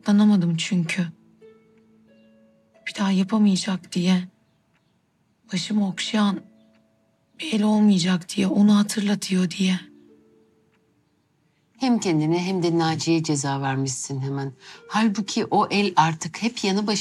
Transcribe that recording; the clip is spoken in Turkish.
katlanamadım çünkü. Bir daha yapamayacak diye. Başımı okşayan bir el olmayacak diye, onu hatırlatıyor diye. Hem kendine hem de Naciye'ye ceza vermişsin hemen. Halbuki o el artık hep yanı başında.